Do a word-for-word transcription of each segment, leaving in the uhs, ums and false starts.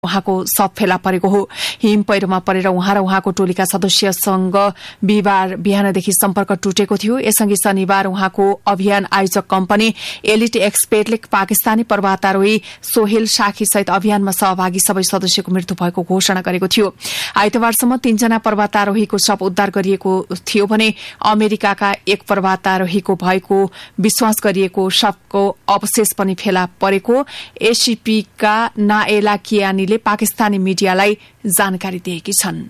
उहाँको शव फेला परेको हो। हिम पहिरोमा परेर उहाँ र उहाँको टोलीका सदस्यसँग बिहिबार बिहानदेखि सम्पर्क टुटेको थियो। यसअघि शनिबार उहाँको अभियान आयोजक कम्पनी एलिट एक्सपेर्टले पाकिस्तानी पर्वतारोही सोहेल शाखी सहित अभियानमा सहभागी सबै सदस्यको मृत्यु भएको घोषणा गरेको थियो। आइतबारसम्म तीनजना पर्वतारोहीको शव उद्धार गरिएको थियो भने अमेरिकाका एक पर्वतारोहीको भएको विश्वास गरिएको शवको अवशेष पनि फेला परेको एसीपीका नाएला कियानी पाकिस्तानी मीडियालाई जानकारी दिएकी छन्।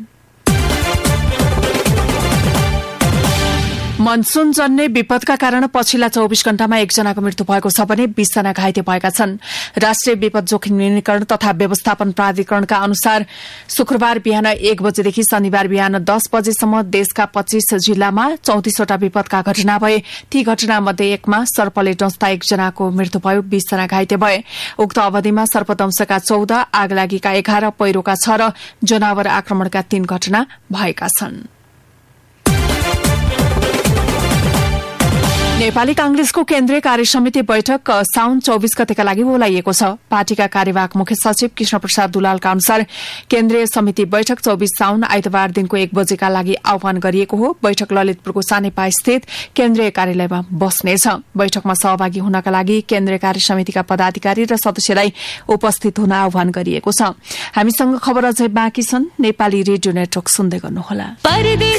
मनसून जन्य विपदका कारण पछिल्ला चौविस घण्टामा एकजनाको मृत्यु भएको छ भने बीसजना घाइते भएका छन्। राष्ट्रिय विपद जोखिम न्यूनीकरण तथा व्यवस्थापन प्राधिकरणका अनुसार शुक्रबार बिहान एक बजेदेखि शनिबार बिहान दस बजेसम्म देशका पच्चीस जिल्लामा चौतिसवटा विपदका घटना भए। ती घटनामध्ये एकमा सर्पले डस्दा एकजनाको मृत्यु भयो, बीसजना घाइते भए। उक्त अवधिमा सर्पदंशका चौध, आगलागीका एघार, पहिरोका छ र जनावर आक्रमणका तीन घटना भएका छन्। नेपाली कांग्रेसको केन्द्रीय कार्यसमिति बैठक साउन चौबीस गतेका लागि बोलाइएको छ। पार्टीका कार्यवाहक मुख्य सचिव कृष्ण प्रसाद दुलालका अनुसार केन्द्रीय समिति बैठक चौबीस साउन आइतबार दिनको एक बजेका लागि आह्वान गरिएको हो। बैठक ललितपुरको सानेपा स्थित केन्द्रीय कार्यालयमा बस्नेछ। बैठकमा सहभागी हुनका लागि केन्द्रीय कार्यसमितिका पदाधिकारी र सदस्यलाई उपस्थित हुन आह्वान गरिएको छ। हामीसँग खबर अझै बाँकी छन्। नेपाली रेडियो नेटवर्क सुन्दै गर्नुहोला।